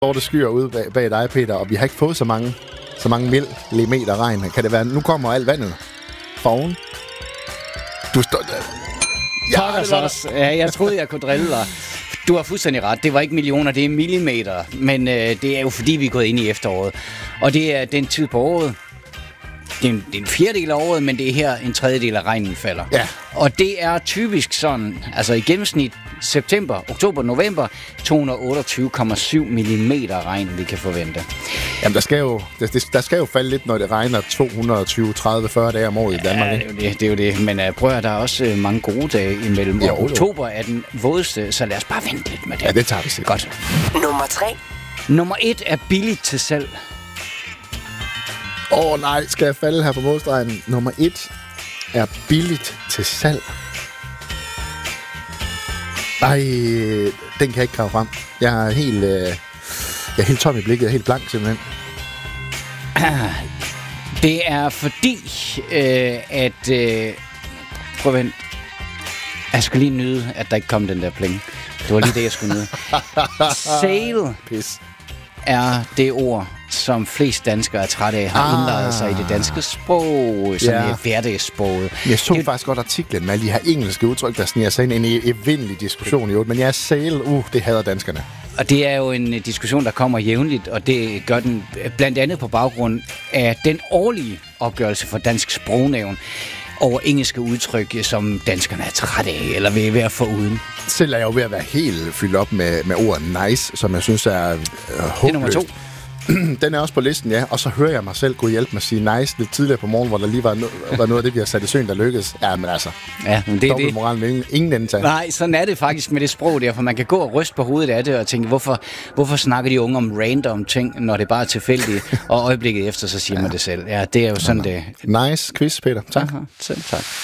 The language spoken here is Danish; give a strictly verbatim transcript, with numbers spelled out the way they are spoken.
sorte skyer ude bag, bag dig, Peter, og vi har ikke fået så mange, så mange millimeter regn. Kan det være, nu kommer alt vandet foran? Du står der. Ja, det var også. Ja, jeg troede, jeg kunne drille dig. Du har fuldstændig ret. Det var ikke millioner, det er millimeter. Men øh, det er jo fordi, vi er gået ind i efteråret. Og det er den tid på året. Det er, en, det er en fjerdedel af året, men det er her en tredjedel af regnen falder. Ja. Og det er typisk sådan, altså i gennemsnit september, oktober, november, to hundrede otteogtyve komma syv millimeter regn, vi kan forvente. Jamen, der skal jo, der, der skal jo falde lidt, når det regner to hundrede tyve, tredive, fyrre dage om året i Danmark. Ja, det er jo det. det, er jo det. Men uh, prøv at der er også uh, mange gode dage imellem. Jo, og oktober er den vådeste, så lad os bare vente lidt med det. Ja, det tager vi sikkert. Godt. Nummer tre. Nummer et er billigt til salg. Åh oh, nej, skal jeg falde her på målstregen? Nummer et er billigt til salg. Ej, den kan jeg ikke grave frem. Jeg er helt, øh, jeg er helt tom i blikket. Jeg er helt blank simpelthen. Det er fordi, øh, at... Øh, prøv at vente. Jeg skal lige nyde, at der ikke kom den der pling. Det var lige det, jeg skulle nyde. Sale Pis. er det ord, som flest danskere er trætte af, har ah. indlejet sig i det danske sprog, som ja. er hverdagssproget. Jeg så det, faktisk godt artiklen med alle de her engelske udtryk, der sniger sig ind i en evindelig diskussion i øvrigt. Men ja, sale, uh, det hader danskerne. Og det er jo en diskussion, der kommer jævnligt, og det gør den blandt andet på baggrund af den årlige opgørelse for Dansk Sprognævn over engelske udtryk, som danskerne er trætte af, eller vil være foruden. Selv er jeg jo ved at være helt fyldt op med, med ordet nice, som jeg synes er øh, håbløst. Det er nummer to. Den er også på listen, ja. Og så hører jeg mig selv gå hjælp med at sige nice lidt tidligere på morgen, hvor der lige var, no- var noget af det, vi har sat i søen, der lykkedes. Ja, men altså. Ja, men det er det. Moral med ingen, ingen ende til. Nej, sådan er det faktisk med det sprog der, for man kan gå og ryste på hovedet af det og tænke, hvorfor, hvorfor snakker de unge om random ting, når det bare er tilfældigt, og øjeblikket efter, så siger ja. man det selv. Ja, det er jo sådan, det... Nice quiz, Peter. Tak. Aha, selv tak.